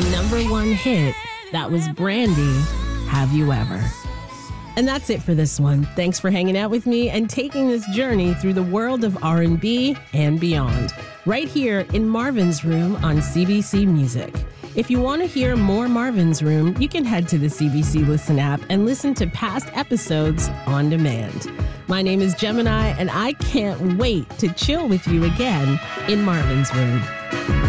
number one hit. That was Brandy, Have You Ever? And that's it for this one. Thanks for hanging out with me and taking this journey through the world of R&B and beyond, right here in Marvin's Room on CBC Music. If you want to hear more Marvin's Room, you can head to the CBC Listen app and listen to past episodes on demand. My name is Gemini, and I can't wait to chill with you again in Marvin's Room.